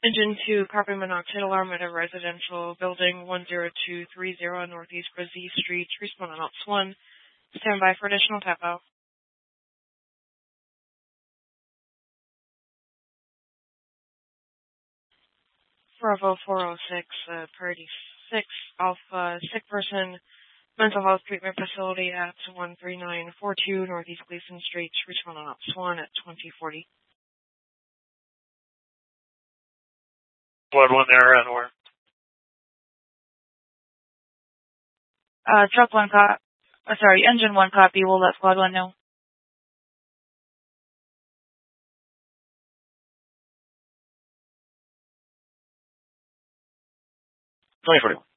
Engine 2, carbon monoxide alarm at a residential building 10230 Northeast Brazee Street. Respond on Ops 1. Stand by for additional tap-out. Bravo 406, Priority 6, Alpha, sick person, mental health treatment facility at 13942 Northeast Gleason Street. Respond on Ops 1 at 2040. Squad 1 there, and where? Engine 1 copy. We'll let Squad 1 know. 2041.